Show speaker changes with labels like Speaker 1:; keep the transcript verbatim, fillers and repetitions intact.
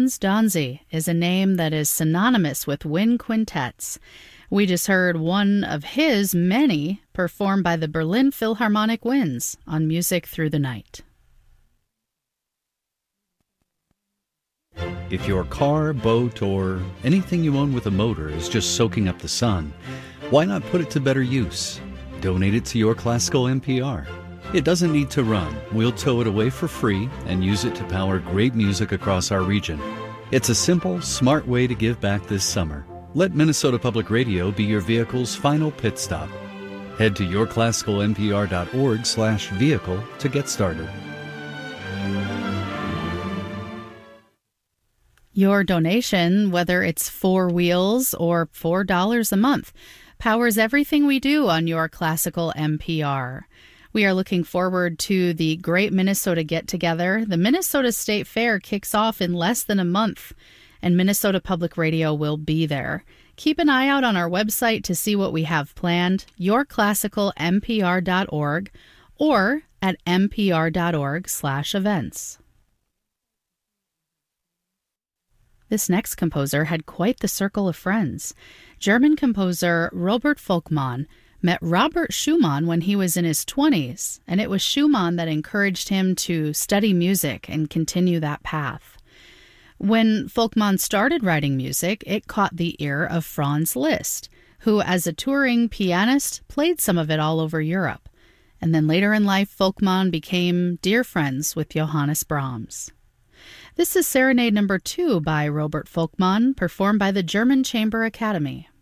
Speaker 1: Franz Danzy is a name that is synonymous with wind quintets. We just heard one of his many performed by the Berlin Philharmonic Winds on Music Through the Night.
Speaker 2: If your car, boat, or anything you own with a motor is just soaking up the sun, why not put it to better use? Donate it to Your Classical N P R. It doesn't need to run. We'll tow it away for free and use it to power great music across our region. It's a simple, smart way to give back this summer. Let Minnesota Public Radio be your vehicle's final pit stop. Head to yourclassicalnpr.org slash vehicle to get started.
Speaker 1: Your donation, whether it's four wheels or four dollars a month, powers everything we do on Your Classical N P R. We are looking forward to the Great Minnesota Get-Together. The Minnesota State Fair kicks off in less than a month, and Minnesota Public Radio will be there. Keep an eye out on our website to see what we have planned, your classical n p r dot org, or at n p r dot org slash events. This next composer had quite the circle of friends. German composer Robert Volkmann met Robert Schumann when he was in his twenties, and it was Schumann that encouraged him to study music and continue that path. When Volkmann started writing music, it caught the ear of Franz Liszt, who, as a touring pianist, played some of it all over Europe. And then later in life, Volkmann became dear friends with Johannes Brahms. This is Serenade Number Two by Robert Volkmann, performed by the German Chamber Academy.